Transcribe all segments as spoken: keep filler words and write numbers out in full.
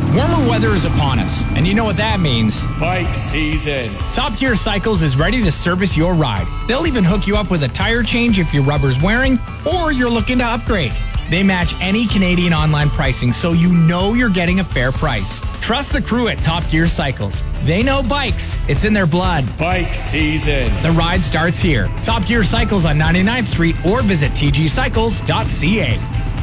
Warmer weather is upon us, and you know what that means. Bike season. Top Gear Cycles is ready to service your ride. They'll even hook you up with a tire change if your rubber's wearing or you're looking to upgrade. They match any Canadian online pricing, so you know you're getting a fair price. Trust the crew at Top Gear Cycles. They know bikes. It's in their blood. Bike season. The ride starts here. Top Gear Cycles on ninety-ninth Street or visit t g cycles dot c a.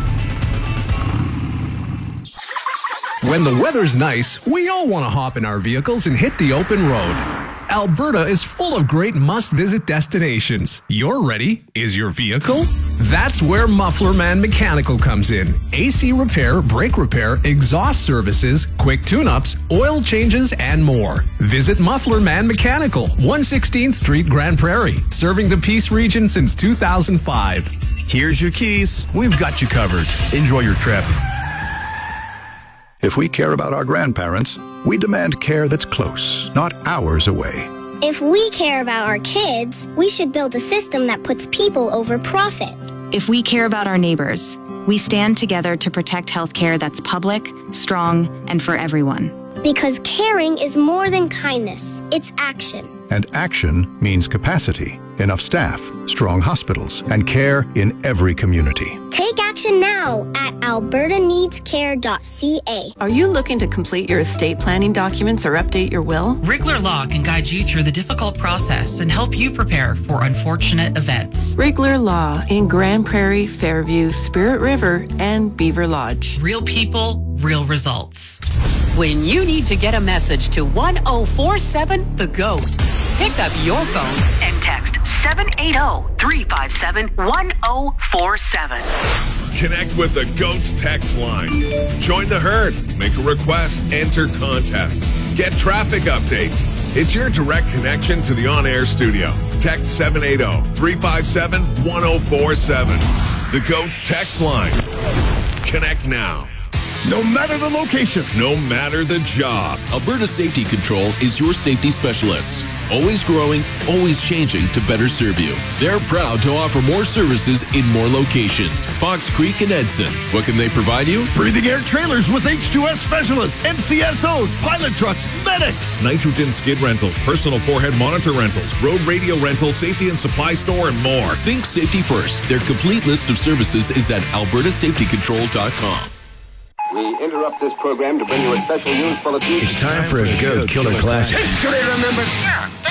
When the weather's nice, we all want to hop in our vehicles and hit the open road. Alberta is full of great must-visit destinations. You're ready. Is your vehicle? That's where Muffler Man Mechanical comes in. A C repair, brake repair, exhaust services, quick tune-ups, oil changes, and more. Visit Muffler Man Mechanical, one sixteenth Street, Grand Prairie, serving the Peace region since two thousand five. Here's your keys. We've got you covered. Enjoy your trip. If we care about our grandparents, we demand care that's close, not hours away. If we care about our kids, we should build a system that puts people over profit. If we care about our neighbors, we stand together to protect healthcare that's public, strong, and for everyone. Because caring is more than kindness, it's action. And action means capacity, enough staff, strong hospitals, and care in every community. Take action now at alberta needs care dot c a. Are you looking to complete your estate planning documents or update your will? Rigler Law can guide you through the difficult process and help you prepare for unfortunate events. Rigler Law in Grand Prairie, Fairview, Spirit River, and Beaver Lodge. Real people, real results. When you need to get a message to one oh four seven The GOAT, pick up your phone and text seven eight zero, three five seven, one oh four seven. Connect with the GOAT's text line. Join the herd. Make a request. Enter contests. Get traffic updates. It's your direct connection to the on-air studio. Text seven eight zero, three five seven, one oh four seven. The GOAT's text line. Connect now. No matter the location, no matter the job, Alberta Safety Control is your safety specialist. Always growing, always changing to better serve you. They're proud to offer more services in more locations. Fox Creek and Edson. What can they provide you? Breathing air trailers with H two S specialists, N C S Os, pilot trucks, medics. Nitrogen skid rentals, personal forehead monitor rentals, road radio rentals, safety and supply store, and more. Think safety first. Their complete list of services is at alberta safety control dot com. We interrupt this program to bring you a special news bulletin. It's time for a GOAT Killer Classic. History remembers.